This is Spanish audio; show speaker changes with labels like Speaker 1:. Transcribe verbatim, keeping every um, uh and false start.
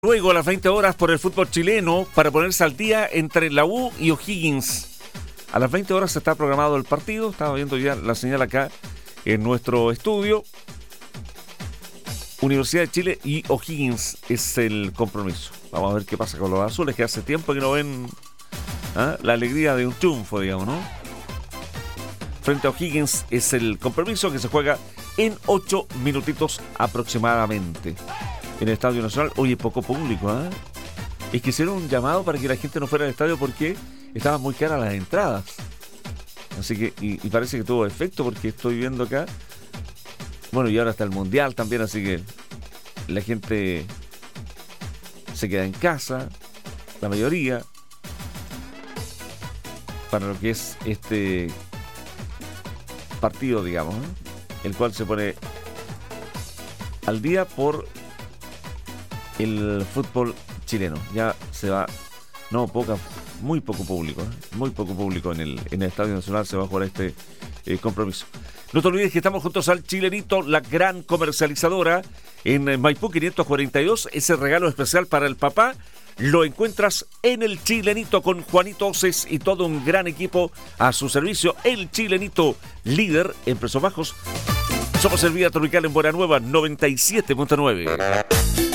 Speaker 1: Luego a las veinte horas por el fútbol chileno para ponerse al día entre la U y O'Higgins. A las veinte horas está programado el partido. Estaba viendo ya la señal acá en nuestro estudio. Universidad de Chile y O'Higgins es el compromiso. Vamos a ver qué pasa con los azules, que hace tiempo que no ven ¿ah? la alegría de un triunfo, digamos, ¿no? Frente a O'Higgins es el compromiso que se juega en ocho minutitos aproximadamente. En el Estadio Nacional, oye, poco público, ¿ah? ¿eh? Es que hicieron un llamado para que la gente no fuera al estadio porque estaban muy caras las entradas. Así que, y, y parece que tuvo efecto porque estoy viendo acá. Bueno, y ahora está el Mundial también, así que la gente se queda en casa, la mayoría, para lo que es este partido, digamos, ¿eh? El cual se pone al día por el fútbol chileno. Ya se va, no, poca, muy poco público, ¿eh? muy poco público en el, en el Estadio Nacional se va a jugar este eh, compromiso. No te olvides que estamos juntos al Chilenito, la gran comercializadora en Maipú quinientos cuarenta y dos. Ese regalo especial para el papá lo encuentras en el Chilenito con Juanito Oces y todo un gran equipo a su servicio. El Chilenito, líder en precios bajos. Somos el Vía Tropical en Buena Nueva, noventa y siete punto nueve.